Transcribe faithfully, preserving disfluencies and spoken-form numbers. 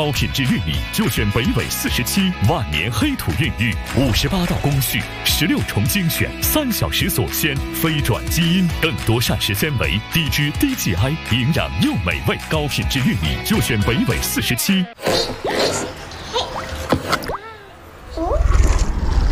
高品质玉米就选北纬四十七万年黑土孕育，五十八道工序，十六重精选，三小时锁鲜，非转基因，更多膳食纤维，低脂低 G I， 营养又美味。高品质玉米就选北纬四十七。